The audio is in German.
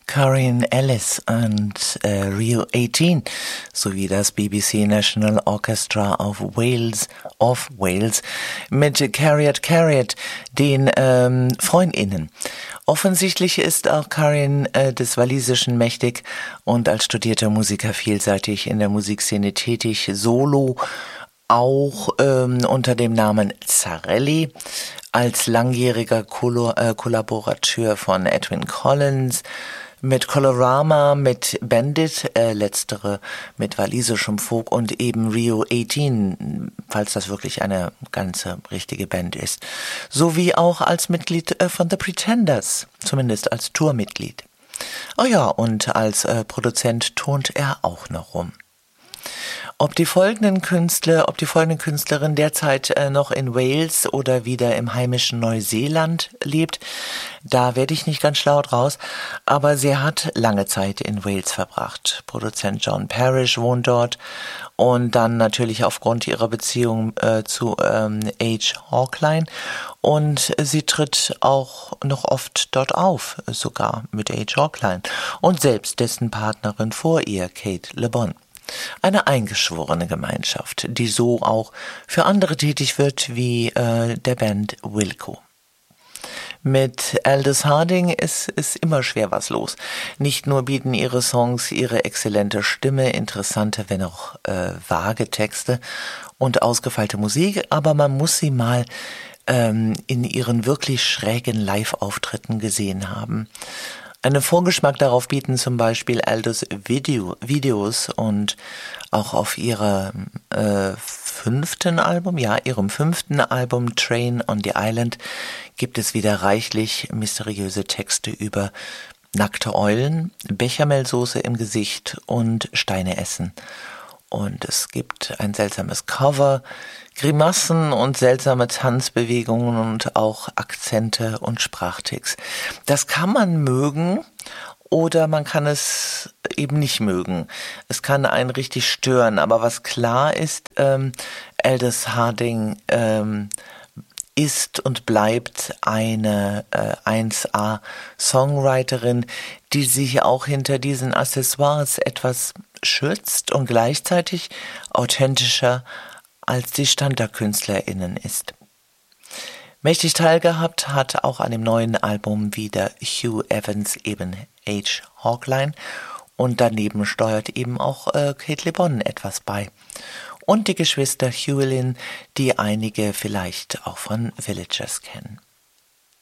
Karen Ellis und Rio 18 sowie das BBC National Orchestra of Wales mit Carriot Carriot, den FreundInnen. Offensichtlich ist auch Karen des Walisischen mächtig und als studierter Musiker vielseitig in der Musikszene tätig, solo, auch unter dem Namen Zarelli, als langjähriger Kollaborateur von Edwyn Collins, mit Colorama, mit Bandit, letztere mit walisischem Folk und eben Rio 18, falls das wirklich eine ganze richtige Band ist, sowie auch als Mitglied von The Pretenders, zumindest als Tourmitglied. Oh ja, und als Produzent turnt er auch noch rum. Ob die folgenden Künstlerin derzeit noch in Wales oder wieder im heimischen Neuseeland lebt, da werde ich nicht ganz schlau draus, aber sie hat lange Zeit in Wales verbracht. Produzent John Parrish wohnt dort und dann natürlich aufgrund ihrer Beziehung zu H. Hawkline, und sie tritt auch noch oft dort auf, sogar mit H. Hawkline und selbst dessen Partnerin vor ihr, Kate Le Bon. Eine eingeschworene Gemeinschaft, die so auch für andere tätig wird, wie der Band Wilco. Mit Aldous Harding ist immer schwer was los. Nicht nur bieten ihre Songs ihre exzellente Stimme, interessante, wenn auch vage Texte und ausgefeilte Musik, aber man muss sie mal in ihren wirklich schrägen Live-Auftritten gesehen haben. Einen Vorgeschmack darauf bieten zum Beispiel Aldous Videos, und auch auf ihrem fünften Album Train on the Island gibt es wieder reichlich mysteriöse Texte über nackte Eulen, Bechamelsoße im Gesicht und Steine essen. Und es gibt ein seltsames Cover, Grimassen und seltsame Tanzbewegungen und auch Akzente und Sprachtics. Das kann man mögen oder man kann es eben nicht mögen. Es kann einen richtig stören, aber was klar ist, Aldous Harding ist und bleibt eine 1A Songwriterin, die sich auch hinter diesen Accessoires etwas schützt und gleichzeitig authentischer als die StandardkünstlerInnen ist. Mächtig teilgehabt hat auch an dem neuen Album wieder Hugh Evans, eben H. Hawkline, und daneben steuert eben auch Kate Le Bon etwas bei. Und die Geschwister Hewlin, die einige vielleicht auch von Villagers kennen.